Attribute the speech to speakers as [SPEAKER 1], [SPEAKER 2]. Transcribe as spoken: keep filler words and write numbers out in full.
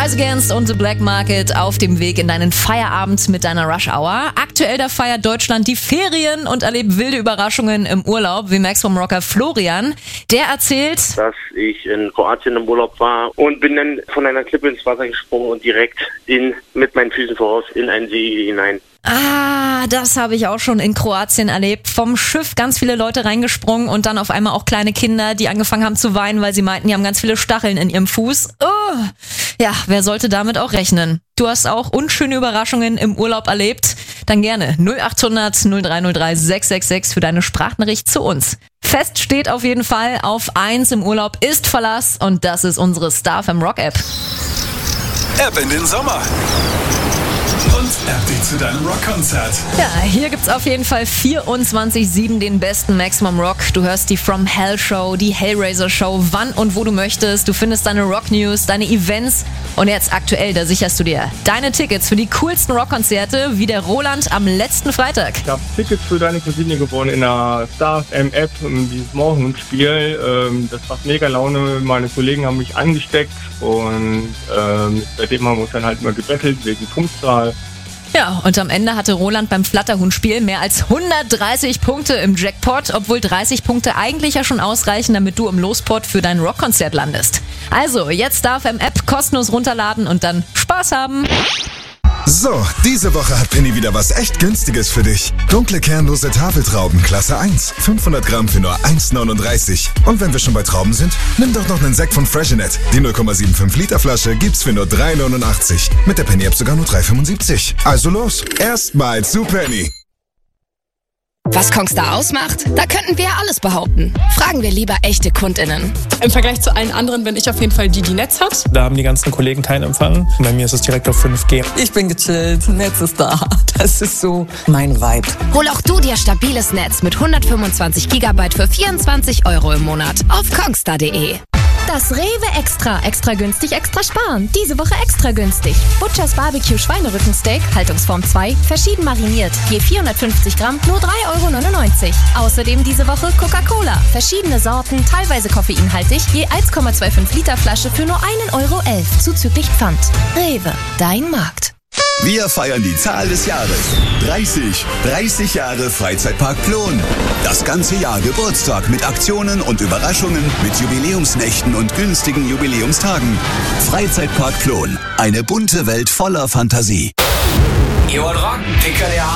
[SPEAKER 1] Rise Against und The Black Market auf dem Weg in deinen Feierabend mit deiner Rush Hour. Aktuell da feiert Deutschland die Ferien und erlebt wilde Überraschungen im Urlaub, wie Maximum Rocker Florian. Der erzählt,
[SPEAKER 2] dass ich in Kroatien im Urlaub war und bin dann von einer Klippe ins Wasser gesprungen und direkt in mit meinen Füßen voraus in einen See hinein.
[SPEAKER 1] Ah, das habe ich auch schon in Kroatien erlebt. Vom Schiff ganz viele Leute reingesprungen und dann auf einmal auch kleine Kinder, die angefangen haben zu weinen, weil sie meinten, die haben ganz viele Stacheln in ihrem Fuß. Oh. Ja, wer sollte damit auch rechnen? Du hast auch unschöne Überraschungen im Urlaub erlebt? Dann gerne null acht hundert null drei null drei sechs sechs sechs für deine Sprachnachricht zu uns. Fest steht auf jeden Fall, auf eins im Urlaub ist Verlass und das ist unsere Star F M Rock App.
[SPEAKER 3] App in den Sommer. Und App dich zu deinem Rockkonzert.
[SPEAKER 1] Ja, hier gibt's auf jeden Fall vierundzwanzig sieben den besten Maximum Rock. Du hörst die From Hell Show, die Hellraiser Show, wann und wo du möchtest. Du findest deine Rock News, deine Events und jetzt aktuell, da sicherst du dir deine Tickets für die coolsten Rockkonzerte, wie der Roland am letzten Freitag.
[SPEAKER 4] Ich habe Tickets für deine Cousine gewonnen in der Star F M App, dieses Morgenspiel. Das macht mega Laune. Meine Kollegen haben mich angesteckt und ähm, seitdem haben wir uns dann halt mal gebettelt wegen Punktzahl.
[SPEAKER 1] Ja, und am Ende hatte Roland beim Flatterhuhn-Spiel mehr als hundertdreißig Punkte im Jackpot, obwohl dreißig Punkte eigentlich ja schon ausreichen, damit du im Lospot für dein Rockkonzert landest. Also, jetzt Star F M App kostenlos runterladen und dann Spaß haben.
[SPEAKER 5] So, diese Woche hat Penny wieder was echt Günstiges für dich. Dunkle kernlose Tafeltrauben, Klasse eins. fünfhundert Gramm für nur eins neununddreißig. Und wenn wir schon bei Trauben sind, nimm doch noch einen Sekt von Freshenet. Die null Komma fünfundsiebzig Liter Flasche gibt's für nur drei neunundachtzig. Mit der Penny App sogar nur drei fünfundsiebzig. Also los, erstmal zu Penny.
[SPEAKER 6] Was Kongstar ausmacht? Da könnten wir ja alles behaupten. Fragen wir lieber echte KundInnen.
[SPEAKER 7] Im Vergleich zu allen anderen bin ich auf jeden Fall die, die Netz hat.
[SPEAKER 8] Da haben die ganzen Kollegen keinen Empfang. Bei mir ist es direkt auf fünf G.
[SPEAKER 9] Ich bin gechillt, Netz ist da. Das ist so mein Vibe.
[SPEAKER 6] Hol auch du dir stabiles Netz mit hundertfünfundzwanzig Gigabyte für vierundzwanzig Euro im Monat auf kongstar punkt de.
[SPEAKER 10] Das Rewe Extra. Extra günstig, extra sparen. Diese Woche extra günstig. Butchers Barbecue Schweinerückensteak, Haltungsform zwei, verschieden mariniert. Je vierhundertfünfzig Gramm, nur drei Euro neunundneunzig. Außerdem diese Woche Coca-Cola. Verschiedene Sorten, teilweise koffeinhaltig, je eins Komma fünfundzwanzig Liter Flasche für nur ein Euro elf, zuzüglich Pfand. Rewe, dein Markt.
[SPEAKER 3] Wir feiern die Zahl des Jahres. dreißig. dreißig Jahre Freizeitpark Plon. Das ganze Jahr Geburtstag mit Aktionen und Überraschungen, mit Jubiläumsnächten und günstigen Jubiläumstagen. Freizeitpark Plon. Eine bunte Welt voller Fantasie.
[SPEAKER 11] Ihr wollt rocken? Dann könnt ihr